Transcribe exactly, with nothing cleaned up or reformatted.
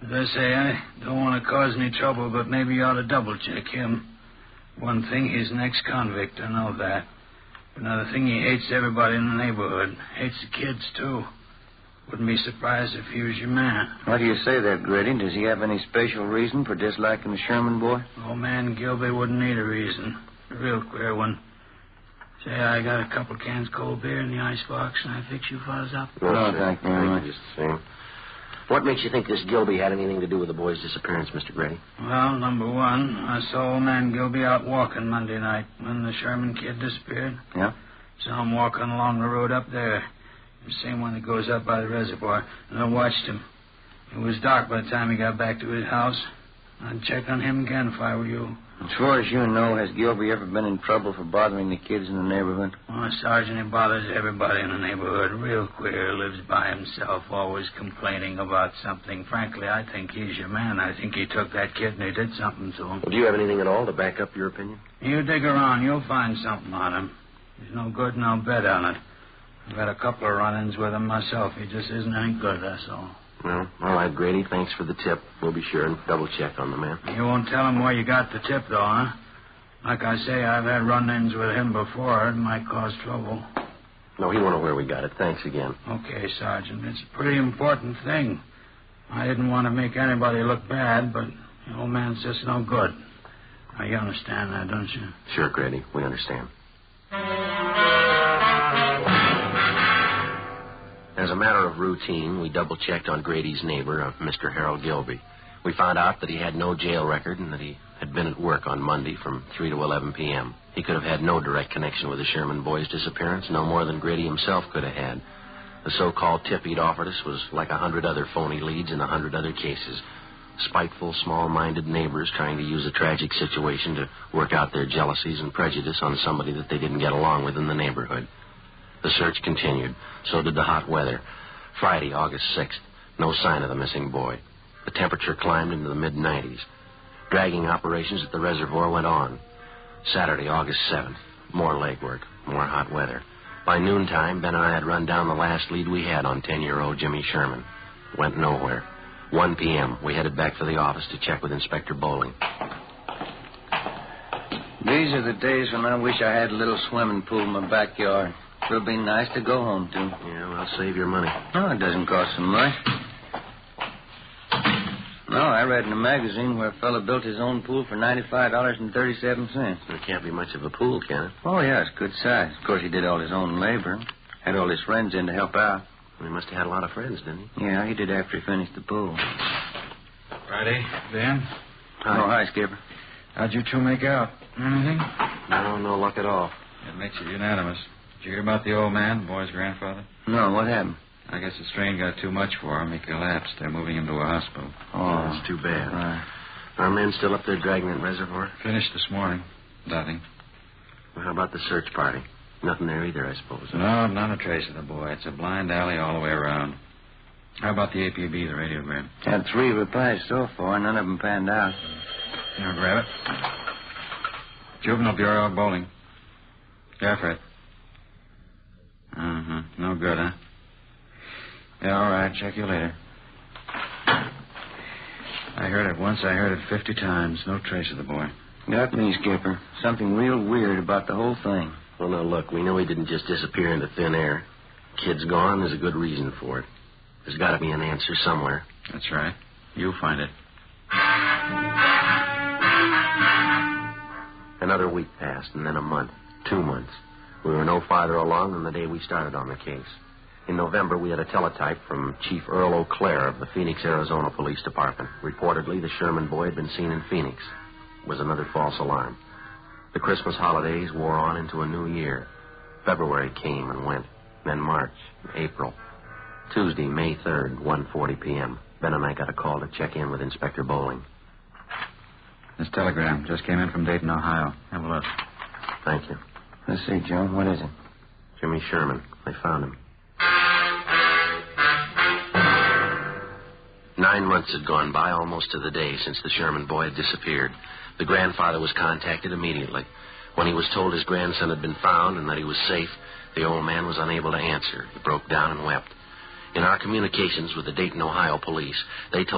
As I say, I don't want to cause any trouble, but maybe you ought to double-check him. One thing, he's an ex-convict, I know that. But another thing, he hates everybody in the neighborhood. Hates the kids, too. Wouldn't be surprised if he was your man. Why do you say that, Grady? Does he have any special reason for disliking the Sherman boy? Old man Gilby wouldn't need a reason. A real queer one. Say, I got a couple cans cold beer in the icebox, and I fix you fellas up. No, no thank you very much. Just the same. What makes you think this Gilby had anything to do with the boy's disappearance, Mister Grady? Well, number one, I saw old man Gilby out walking Monday night when the Sherman kid disappeared. Yeah? Saw him walking along the road up there. The same one that goes up by the reservoir. And I watched him. It was dark by the time he got back to his house. I'd check on him again if I were you. As far as you know, has Gilby ever been in trouble for bothering the kids in the neighborhood? Oh, Sergeant, he bothers everybody in the neighborhood. Real queer. Lives by himself, always complaining about something. Frankly, I think he's your man. I think he took that kid and he did something to him. Well, do you have anything at all to back up your opinion? You dig around. You'll find something on him. He's no good, and I'll bet on it. I've had a couple of run-ins with him myself. He just isn't any good, that's all. Well, all right, Grady. Thanks for the tip. We'll be sure and double-check on the man. You won't tell him where you got the tip, though, huh? Like I say, I've had run-ins with him before. It might cause trouble. No, he won't know where we got it. Thanks again. Okay, Sergeant. It's a pretty important thing. I didn't want to make anybody look bad, but the old man's just no good. Now, you understand that, don't you? Sure, Grady. We understand. As a matter of routine, we double-checked on Grady's neighbor, uh, Mister Harold Gilby. We found out that he had no jail record and that he had been at work on Monday from three to eleven p.m. He could have had no direct connection with the Sherman boy's disappearance, no more than Grady himself could have had. The so-called tip he'd offered us was like a hundred other phony leads in a hundred other cases. Spiteful, small-minded neighbors trying to use a tragic situation to work out their jealousies and prejudice on somebody that they didn't get along with in the neighborhood. The search continued. So did the hot weather. Friday, August sixth. No sign of the missing boy. The temperature climbed into the mid nineties. Dragging operations at the reservoir went on. Saturday, August seventh. More legwork. More hot weather. By noontime, Ben and I had run down the last lead we had on ten-year-old Jimmy Sherman. Went nowhere. one p.m. We headed back for the office to check with Inspector Bowling. These are the days when I wish I had a little swimming pool in my backyard. It would be nice to go home to. Yeah, well, save your money. No, it doesn't cost so much. No, I read in a magazine where a fellow built his own pool for ninety-five dollars and thirty-seven cents. It can't be much of a pool, can it? Oh, yeah, it's good size. Of course, he did all his own labor. Had all his friends in to help out. He must have had a lot of friends, didn't he? Yeah, he did after he finished the pool. Friday, Ben? Hi. Oh, hi, Skipper. How'd you two make out? Anything? No, no luck at all. It makes it unanimous. Did you hear about the old man, the boy's grandfather? No, what happened? I guess the strain got too much for him. He collapsed. They're moving him to a hospital. Oh, that's too bad. Right. Our men still up there dragging that reservoir? Finished this morning. Nothing. Well, how about the search party? Nothing there either, I suppose. No, not a trace of the boy. It's a blind alley all the way around. How about the A P B, the radiogram? Had three replies so far. None of them panned out. Here, grab it. Juvenile Bureau of Bowling. Yeah, Fred. Uh-huh. No good, huh? Yeah, all right. Check you later. I heard it once. I heard it fifty times. No trace of the boy. Got me, Skipper. Something real weird about the whole thing. Well, now, look, we know he didn't just disappear into thin air. Kid's gone. There's a good reason for it. There's got to be an answer somewhere. That's right. You'll find it. Another week passed, and then a month. Two months. We were no farther along than the day we started on the case. In November, we had a teletype from Chief Earl O'Clair of the Phoenix, Arizona Police Department. Reportedly, the Sherman boy had been seen in Phoenix. It was another false alarm. The Christmas holidays wore on into a new year. February came and went. Then March, April. Tuesday, May third, one forty p.m. Ben and I got a call to check in with Inspector Bowling. This telegram just came in from Dayton, Ohio. Have a look. Thank you. Let's see, Joe. What is it? Jimmy Sherman. They found him. Nine months had gone by, almost to the day, since the Sherman boy had disappeared. The grandfather was contacted immediately. When he was told his grandson had been found and that he was safe, the old man was unable to answer. He broke down and wept. In our communications with the Dayton, Ohio police, they told